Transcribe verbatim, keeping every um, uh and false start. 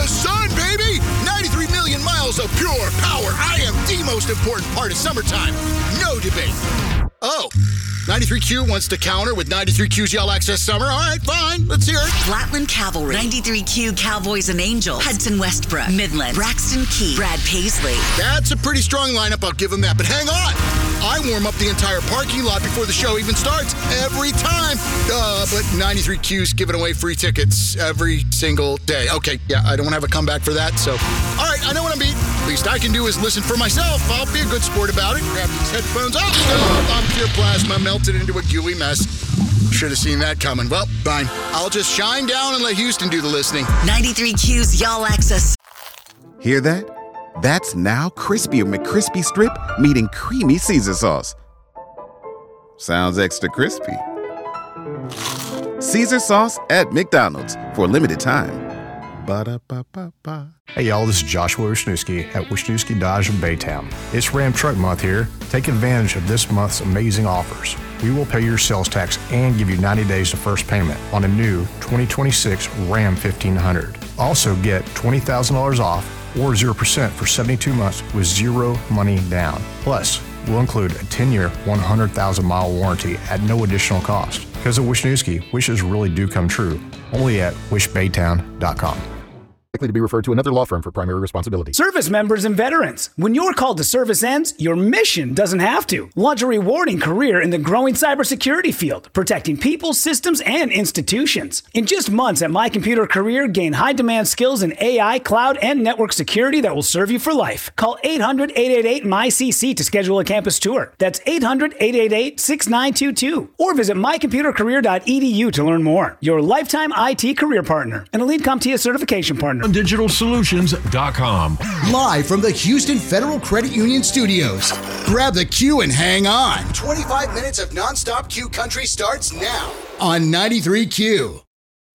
the sun, baby! ninety-three million miles of pure power. I am the most important part of summertime. No debate. Oh, ninety-three Q wants to counter with ninety-three Q's Y'all Access Summer. All right, fine. Let's hear it. Flatland Cavalry, ninety-three Q Cowboys and Angels, Hudson Westbrook, Midland, Braxton Key, Brad Paisley. That's a pretty strong lineup, I'll give them that. But hang on. I warm up the entire parking lot before the show even starts every time. Uh, but ninety-three Q's giving away free tickets every single day. Okay, yeah, I don't have a comeback for that. So, all right, I know what I'm beat. Least I can do is listen for myself. I'll be a good sport about it. Grab these headphones off. Oh, I'm pure plasma melted into a gooey mess. Should have seen that coming. Well, fine. I'll just shine down and let Houston do the listening. ninety-three Q's Y'all Access. Hear that? That's now Crispy McCrispy Strip meeting Creamy Caesar Sauce. Sounds extra crispy. Caesar Sauce at McDonald's for a limited time. Ba-da-ba-ba-ba. Hey y'all, this is Joshua Wisniewski at Wisniewski Dodge in Baytown. It's Ram Truck Month here. Take advantage of this month's amazing offers. We will pay your sales tax and give you ninety days of first payment on a new twenty twenty-six Ram fifteen hundred. Also get twenty thousand dollars off or zero percent for seventy-two months with zero money down. Plus, we'll include a ten-year, one hundred thousand mile warranty at no additional cost. Because of Wisniewski, wishes really do come true. Only at wish baytown dot com. Likely to be referred to another law firm for primary responsibility. Service members and veterans. When your call to service ends, your mission doesn't have to. Launch a rewarding career in the growing cybersecurity field, protecting people, systems, and institutions. In just months at My Computer Career, gain high-demand skills in A I, cloud, and network security that will serve you for life. Call eight hundred, eight eight eight, M Y C C to schedule a campus tour. That's eight hundred, eight eight eight, six nine two two. Or visit my computer career dot e d u to learn more. Your lifetime I T career partner and a Lead CompTIA certification partner. digital solutions dot com. Live from the Houston Federal Credit Union Studios. Grab the Q and hang on. twenty-five minutes of nonstop Q country starts now on ninety-three Q.